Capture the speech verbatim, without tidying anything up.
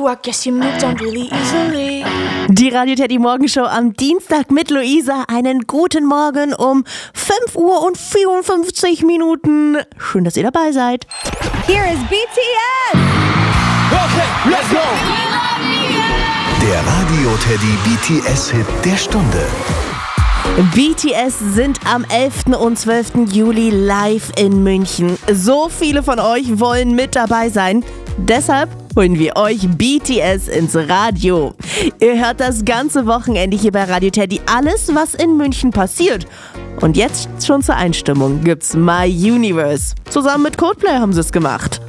you, I guess you moved on really easily. Die Radio Teddy Morgenshow am Dienstag mit Luisa. Einen guten Morgen um fünf Uhr und vierundfünfzig Minuten. Schön, dass ihr dabei seid. Here is B T S. Okay, let's go. Der Radio Teddy B T S-Hit der Stunde. B T S sind am elften und zwölften Juli live in München. So viele von euch wollen mit dabei sein. Deshalb holen wir euch B T S ins Radio. Ihr hört das ganze Wochenende hier bei Radio Teddy alles, was in München passiert. Und jetzt schon zur Einstimmung gibt's My Universe. Zusammen mit Coldplay haben sie es gemacht.